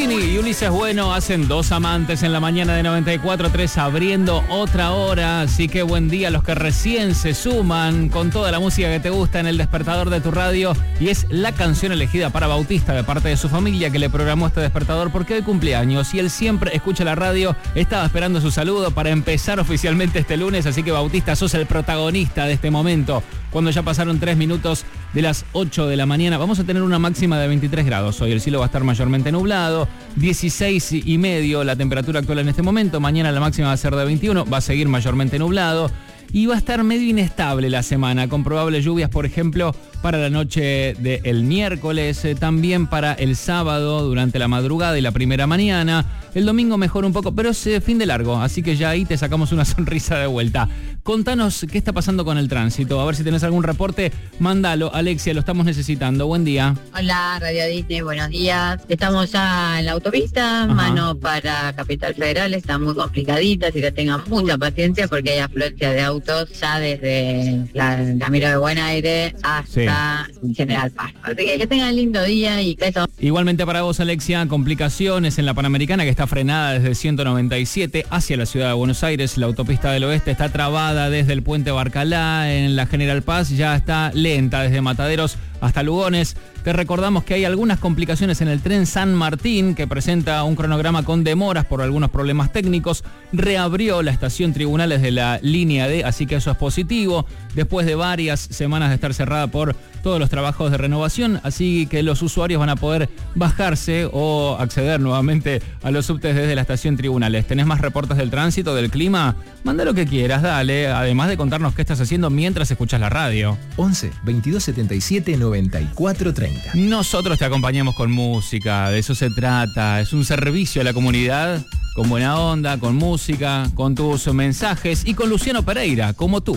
Martini y Ulises Bueno hacen Dos Amantes en la mañana de 94.3, abriendo otra hora. Así que buen día a los que recién se suman con toda la música que te gusta en el despertador de tu radio. Y es la canción elegida para Bautista de parte de su familia que le programó este despertador porque hoy cumpleaños y él siempre escucha la radio. Estaba esperando su saludo para empezar oficialmente este lunes. Así que Bautista, sos el protagonista de este momento. Cuando ya pasaron 3 minutos de las 8 de la mañana, vamos a tener una máxima de 23 grados. Hoy el cielo va a estar mayormente nublado, 16,5 la temperatura actual en este momento. Mañana la máxima va a ser de 21, va a seguir mayormente nublado. Y va a estar medio inestable la semana, con probables lluvias, por ejemplo, para la noche del miércoles, también para el sábado durante la madrugada y la primera mañana. El domingo mejora un poco, pero es fin de largo, así que ya ahí te sacamos una sonrisa de vuelta. Contanos qué está pasando con el tránsito, a ver si tenés algún reporte, mándalo, Alexia, lo estamos necesitando. Buen día. Hola, Radio Disney, buenos días. Estamos ya en la autopista, mano para Capital Federal, está muy complicadita, así que tengan mucha paciencia porque hay afluencia de autos ya desde la Camino de Buen Aire hasta General Paz. Así que tengan lindo día y besos. Igualmente para vos, Alexia, complicaciones en la Panamericana que está frenada desde 197 hacia la ciudad de Buenos Aires. La autopista del oeste está trabada desde el puente Barcalá. En la General Paz ya está lenta desde Mataderos hasta Lugones. Te recordamos que hay algunas complicaciones en el tren San Martín, que presenta un cronograma con demoras por algunos problemas técnicos. Reabrió la estación Tribunales de la línea D, así que eso es positivo, después de varias semanas de estar cerrada por todos los trabajos de renovación, así que los usuarios van a poder bajarse o acceder nuevamente a los subtes desde la estación Tribunales. ¿Tenés más reportes del tránsito, del clima? Manda lo que quieras, dale, además de contarnos qué estás haciendo mientras escuchas la radio. 11 22 77 94 30. Nosotros te acompañamos con música, de eso se trata, es un servicio a la comunidad, con buena onda, con música, con tus mensajes y con Luciano Pereira, como tú.